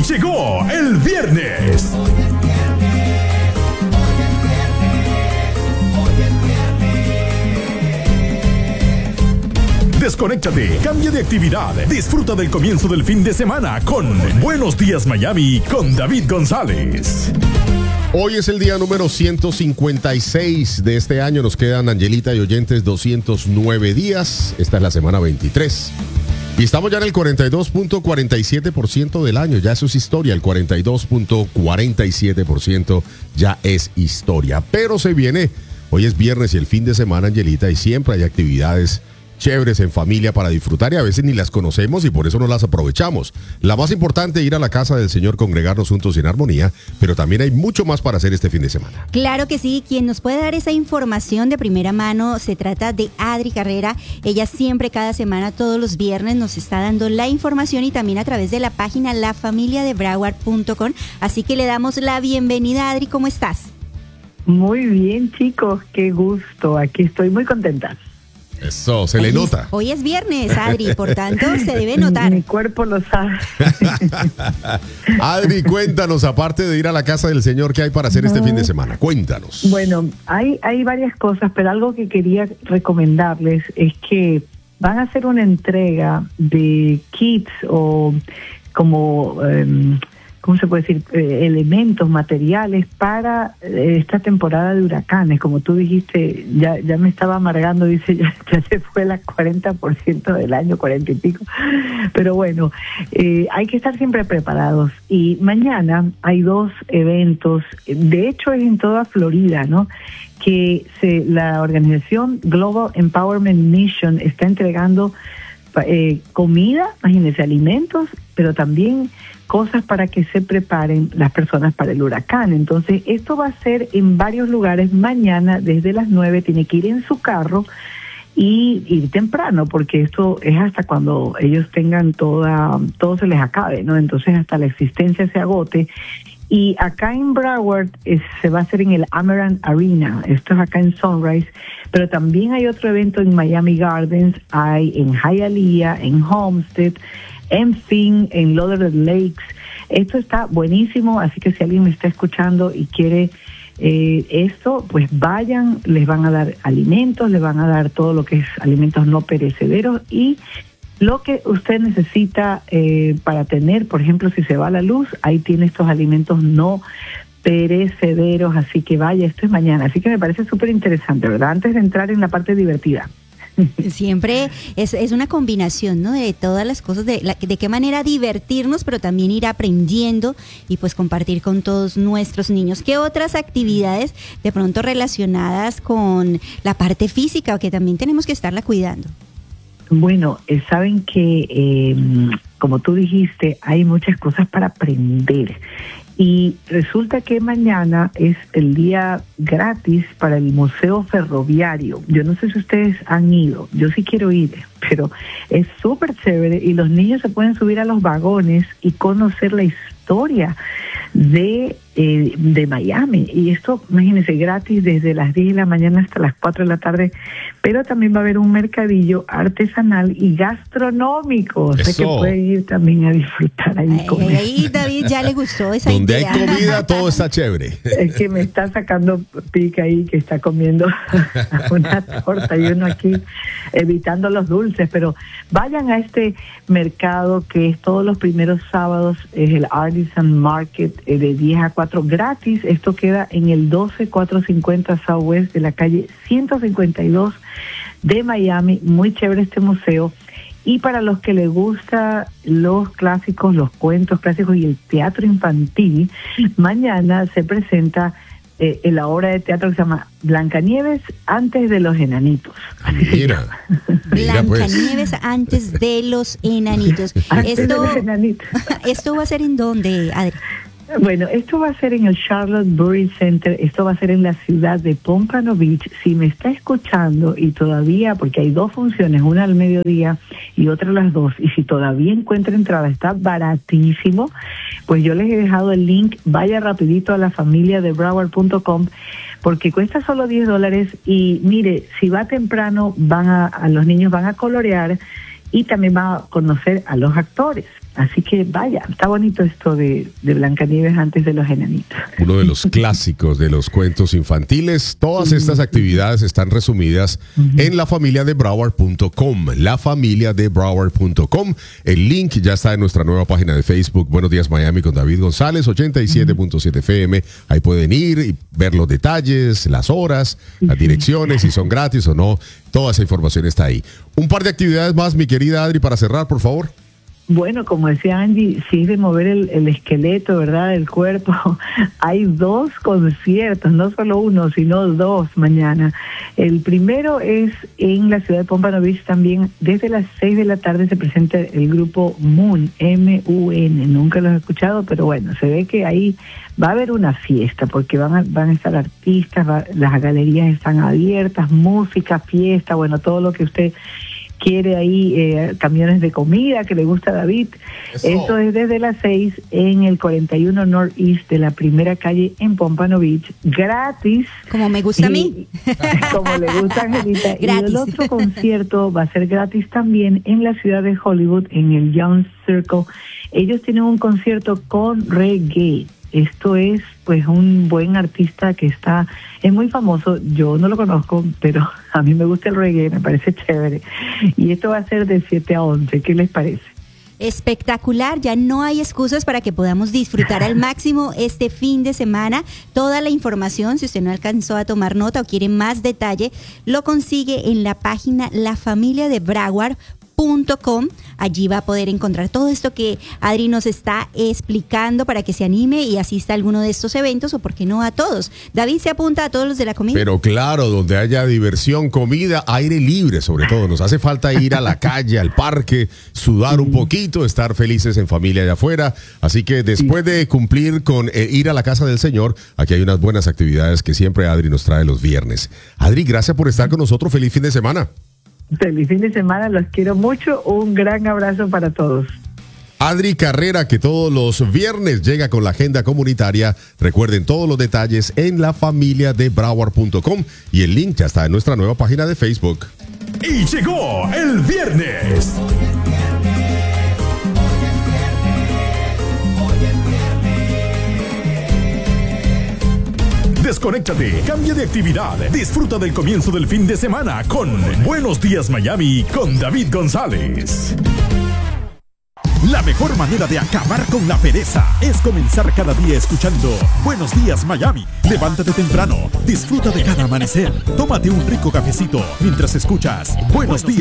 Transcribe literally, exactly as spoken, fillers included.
llegó el viernes. Desconéctate, cambia de actividad, disfruta del comienzo del fin de semana con Buenos Días Miami con David González. Hoy es el día número ciento cincuenta y seis de este año. Nos quedan, Angelita y oyentes, doscientos nueve días. Esta es la semana veintitrés. Y estamos ya en el cuarenta y dos punto cuarenta y siete por ciento del año. Ya eso es historia. El cuarenta y dos punto cuarenta y siete por ciento ya es historia. Pero se viene, hoy es viernes y el fin de semana, Angelita, y siempre hay actividades chéveres en familia para disfrutar y a veces ni las conocemos y por eso no las aprovechamos. La más importante, ir a la casa del Señor, congregarnos juntos en armonía, pero también hay mucho más para hacer este fin de semana. Claro que sí, quien nos puede dar esa información de primera mano se trata de Adri Carrera. Ella siempre, cada semana, todos los viernes nos está dando la información y también a través de la página la familia de broward punto com. Así que le damos la bienvenida, Adri, ¿cómo estás? Muy bien, chicos, qué gusto, aquí estoy muy contenta. Eso, se le Hoy nota. Es, hoy es viernes, Adri, por tanto, se debe notar. Mi cuerpo lo sabe. Adri, cuéntanos, aparte de ir a la casa del Señor, ¿qué hay para hacer este fin de semana? Cuéntanos. Bueno, hay, hay varias cosas, pero algo que quería recomendarles es que van a hacer una entrega de kits o como... Um, ¿cómo se puede decir? Eh, elementos, materiales para eh, esta temporada de huracanes. Como tú dijiste, ya ya me estaba amargando, dice, ya, ya se fue el cuarenta por ciento del año, cuarenta y pico. Pero bueno, eh, hay que estar siempre preparados. Y mañana hay dos eventos, de hecho es en toda Florida, ¿no? Que se, la organización Global Empowerment Mission está entregando eh, comida, imagínense, alimentos, pero también cosas para que se preparen las personas para el huracán. Entonces, esto va a ser en varios lugares mañana desde las nueve. Tiene que ir en su carro y ir temprano, porque esto es hasta cuando ellos tengan toda, todo se les acabe, ¿no? Entonces, hasta la existencia se agote. Y acá en Broward eh, se va a hacer en el Amerant Arena. Esto es acá en Sunrise. Pero también hay otro evento en Miami Gardens, hay en Hialeah, en Homestead, en fin, en Lauderdale Lakes. Esto está buenísimo, así que si alguien me está escuchando y quiere eh, esto, pues vayan, les van a dar alimentos, les van a dar todo lo que es alimentos no perecederos y lo que usted necesita eh, para tener, por ejemplo, si se va la luz, ahí tiene estos alimentos no perecederos, así que vaya, esto es mañana. Así que me parece súper interesante, ¿verdad? Antes de entrar en la parte divertida. Siempre es, es una combinación, ¿no? De todas las cosas, de, la, de qué manera divertirnos, pero también ir aprendiendo y pues compartir con todos nuestros niños. ¿Qué otras actividades de pronto relacionadas con la parte física o que también tenemos que estarla cuidando? Bueno, eh, saben que, eh, como tú dijiste, hay muchas cosas para aprender. Y resulta que mañana es el día gratis para el Museo Ferroviario. Yo no sé si ustedes han ido, yo sí quiero ir, pero es súper chévere y los niños se pueden subir a los vagones y conocer la historia de, eh, de Miami. Y esto, imagínense, gratis desde las diez de la mañana hasta las cuatro de la tarde, pero también va a haber un mercadillo artesanal y gastronómico. O sea que pueden ir también a disfrutar ahí. Ay, con ahí David ya le gustó esa Donde idea. hay comida, todo está chévere. Es que me está sacando pica ahí, que está comiendo una torta y uno aquí evitando los dulces, pero vayan a este mercado que es todos los primeros sábados, es el Artisan Market eh, de diez a cuatro gratis. Esto queda en el doce cuatrocientos cincuenta Southwest de la calle ciento cincuenta y dos de Miami. Muy chévere este museo. Y para los que les gusta los clásicos, los cuentos clásicos y el teatro infantil, mañana se presenta eh, en la obra de teatro que se llama Blancanieves antes de los enanitos. Mira, mira pues. Blancanieves antes de los enanitos. Antes Esto, de los enanitos. ¿Esto va a ser en dónde, Adri? Bueno, esto va a ser en el Charlotte Burry Center, esto va a ser en la ciudad de Pompano Beach. Si me está escuchando y todavía, porque hay dos funciones, una al mediodía y otra a las dos, y si todavía encuentra entrada, está baratísimo, pues yo les he dejado el link, vaya rapidito a la familia de broward punto com, porque cuesta solo diez dólares y mire, si va temprano, van a, a los niños van a colorear y también van a conocer a los actores. Así que vaya, está bonito esto de, de Blancanieves antes de los enanitos. Uno de los clásicos de los cuentos infantiles. Todas estas actividades están resumidas uh-huh. en la familia de broward punto com. La familia de broward punto com. El link ya está en nuestra nueva página de Facebook. Buenos días Miami con David González, ochenta y siete punto siete F M. Ahí pueden ir y ver los detalles, las horas, las direcciones, si son gratis o no. Toda esa información está ahí. Un par de actividades más, mi querida Adri, para cerrar, por favor. Bueno, como decía Angie, sí de mover el, el esqueleto, ¿verdad?, del cuerpo. Hay dos conciertos, no solo uno, sino dos mañana. El primero es en la ciudad de Pompano Beach también. Desde las seis de la tarde se presenta el grupo Moon, M U N. Nunca lo he escuchado, pero bueno, se ve que ahí va a haber una fiesta, porque van a, van a estar artistas, va, las galerías están abiertas, música, fiesta, bueno, todo lo que usted quiere ahí, eh, camiones de comida que le gusta a David. Eso. Eso es desde las seis en el cuarenta y uno Northeast de la primera calle en Pompano Beach, gratis. Como me gusta y, a mí. Como le gusta a Angelita. Y el otro concierto va a ser gratis también en la ciudad de Hollywood, en el Young Circle. Ellos tienen un concierto con reggae. Esto es pues un buen artista que está, es muy famoso, yo no lo conozco, pero a mí me gusta el reggae, me parece chévere. Y esto va a ser de siete a once, ¿qué les parece? Espectacular, ya no hay excusas para que podamos disfrutar al máximo este fin de semana. Toda la información, si usted no alcanzó a tomar nota o quiere más detalle, lo consigue en la página La Familia de Broward punto com. Allí va a poder encontrar todo esto que Adri nos está explicando para que se anime y asista a alguno de estos eventos, o por qué no a todos. David se apunta a todos los de la comida. Pero claro, donde haya diversión, comida, aire libre sobre todo. Nos hace falta ir a la calle, al parque, sudar un poquito, estar felices en familia allá afuera. Así que después de cumplir con eh, ir a la casa del Señor, aquí hay unas buenas actividades que siempre Adri nos trae los viernes. Adri, gracias por estar con nosotros. Feliz fin de semana. Feliz fin de semana, los quiero mucho, un gran abrazo para todos. Adri Carrera, que todos los viernes llega con la agenda comunitaria. Recuerden todos los detalles en la familia de broward punto com y el link ya está en nuestra nueva página de Facebook. Y llegó el viernes. Desconéctate, cambia de actividad, disfruta del comienzo del fin de semana con Buenos Días Miami con David González. La mejor manera de acabar con la pereza es comenzar cada día escuchando Buenos Días Miami. Levántate temprano, disfruta de cada amanecer, tómate un rico cafecito mientras escuchas Buenos Días